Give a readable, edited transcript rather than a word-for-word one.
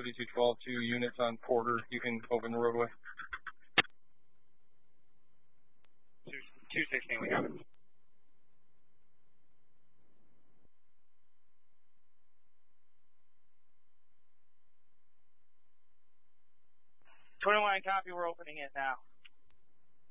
3212, 2 units on Porter. You can open the roadway. 216, we have it. 21 copy, we're opening it now.